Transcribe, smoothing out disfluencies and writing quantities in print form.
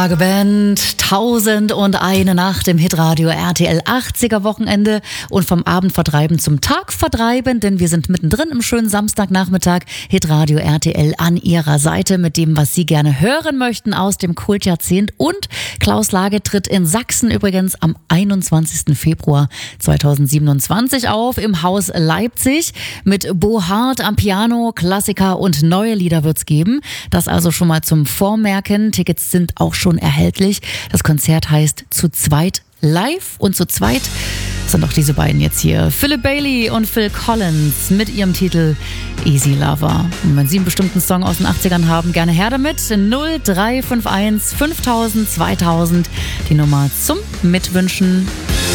Band 1001 Nacht im Hitradio RTL 80er Wochenende und vom Abend vertreiben zum Tag vertreiben, denn wir sind mittendrin im schönen Samstagnachmittag. Hitradio RTL an Ihrer Seite mit dem, was Sie gerne hören möchten aus dem Kultjahrzehnt. Und Klaus Lage tritt in Sachsen übrigens am 21. Februar 2027 auf im Haus Leipzig. Mit Bo Hart am Piano, Klassiker und neue Lieder wird's geben. Das also schon mal zum Vormerken. Tickets sind auch schon erhältlich. Das Konzert heißt Zu zweit live und zu zweit sind auch diese beiden jetzt hier. Philip Bailey und Phil Collins mit ihrem Titel Easy Lover. Und wenn Sie einen bestimmten Song aus den 80ern haben, gerne her damit. 0351 5000 2000 die Nummer zum Mitwünschen.